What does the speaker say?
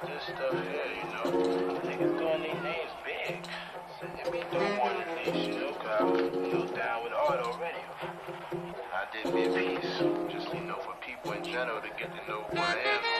this stuff here, you know. Niggas doing these names big. So let me do one of these, you know, 'cause I was, down with art already. I did me a piece, just, for people in general to get to know who I am.